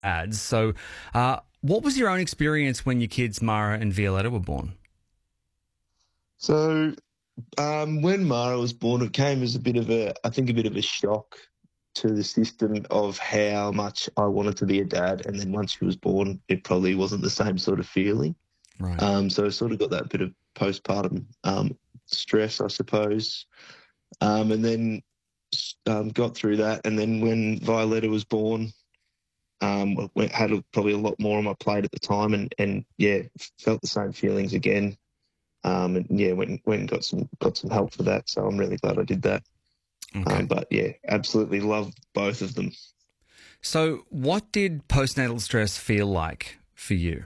dads. So, what was your own experience when your kids Mara and Violetta were born? So when Mara was born, it came as I think a bit of a shock to the system of how much I wanted to be a dad. And then once she was born, it probably wasn't the same sort of feeling. Right. So I sort of got that bit of postpartum stress, I suppose. And then got through that. And then when Violetta was born, had probably a lot more on my plate at the time, and yeah, felt the same feelings again. And yeah, went and got some help for that. So I'm really glad I did that. Okay. But yeah, absolutely love both of them. So, what did postnatal stress feel like for you?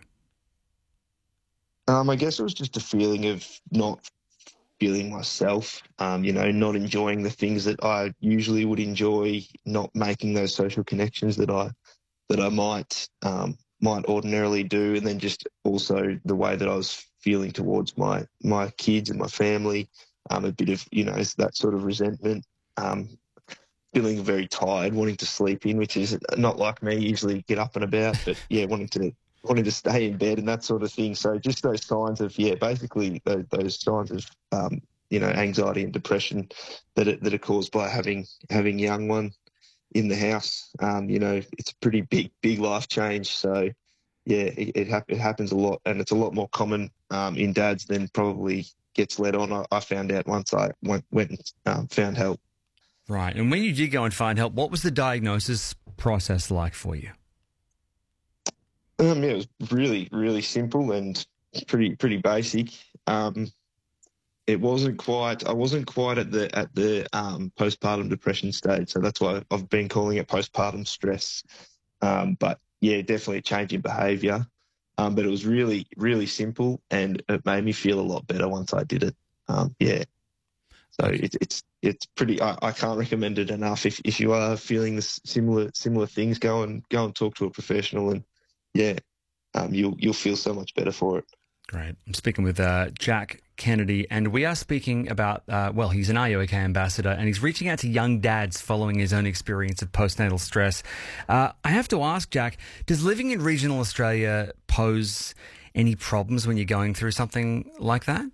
I guess it was just a feeling of not feeling myself, not enjoying the things that I usually would enjoy, not making those social connections that I might ordinarily do, and then just also the way that I was feeling towards my kids and my family, a bit of that sort of resentment, feeling very tired, wanting to sleep in, which is not like me. Usually get up and about, but yeah, wanting to stay in bed and that sort of thing. So just those signs of basically those signs of anxiety and depression that are caused by having young one in the house. It's a pretty big life change. So yeah, it happens a lot, and it's a lot more common in dads than probably gets let on. I found out once I went and found help. Right. And when you did go and find help, what was the diagnosis process like for you? Yeah, it was really, really simple and pretty basic. It wasn't quite. I wasn't quite at the postpartum depression stage, so that's why I've been calling it postpartum stress. But yeah, definitely a change in behaviour. But it was really, really simple, and it made me feel a lot better once I did it. Yeah. So Okay. it's pretty. I can't recommend it enough. If you are feeling this similar things, go and talk to a professional, and yeah, you'll feel so much better for it. Great. I'm speaking with Jack Kennedy, and we are speaking about, he's an Are You OK ambassador, and he's reaching out to young dads following his own experience of postnatal stress. I have to ask, Jack, does living in regional Australia pose any problems when you're going through something like that?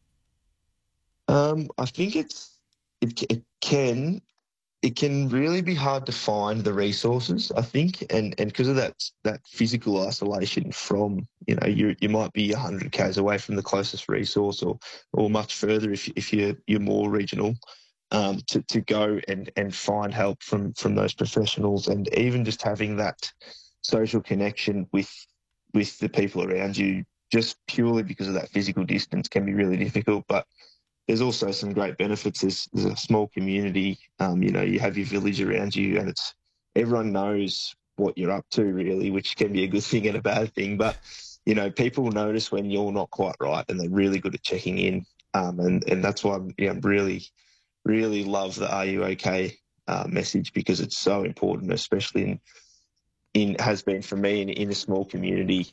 I think it can really be hard to find the resources, I think, and because of that physical isolation from, you might be 100 k's away from the closest resource, or much further if you're more regional, to go and find help from those professionals, and even just having that social connection with the people around you, just purely because of that physical distance, can be really difficult. But there's also some great benefits. There's a small community. You have your village around you, and everyone knows what you're up to, really, which can be a good thing and a bad thing. But people notice when you're not quite right, and they're really good at checking in. And that's why I'm really, really love the Are You OK message, because it's so important, especially in has been for me in a small community.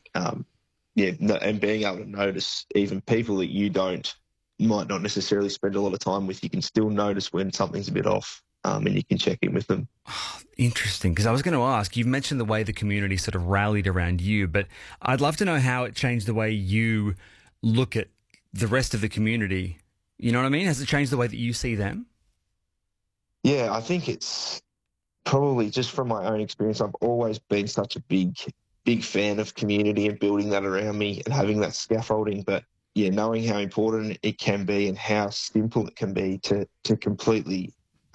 And being able to notice even people that you might not necessarily spend a lot of time with, you can still notice when something's a bit off, and you can check in with them. Interesting, because I was going to ask, you've mentioned the way the community sort of rallied around you, but I'd love to know how it changed the way you look at the rest of the community. You know what I mean? Has it changed the way that you see them? Yeah, I think it's probably just from my own experience. I've always been such a big fan of community and building that around me and having that scaffolding. But yeah, knowing how important it can be and how simple it can be to completely,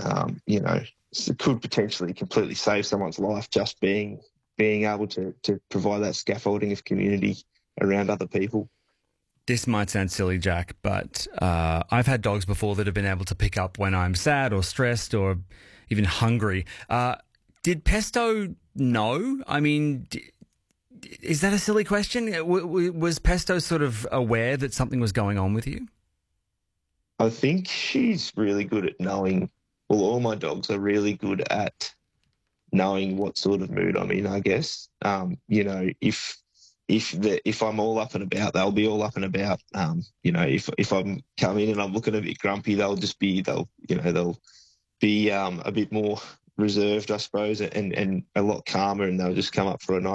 it could potentially completely save someone's life, just being able to provide that scaffolding of community around other people. This might sound silly, Jack, but I've had dogs before that have been able to pick up when I'm sad or stressed or even hungry. Did Pesto know? I mean, is that a silly question? Was Pesto sort of aware that something was going on with you? I think she's really good at knowing. Well, all my dogs are really good at knowing what sort of mood I'm in, I guess. If I'm all up and about, they'll be all up and about. If I'm coming and I'm looking a bit grumpy, they'll be a bit more reserved, I suppose, and a lot calmer, and they'll just come up for a nice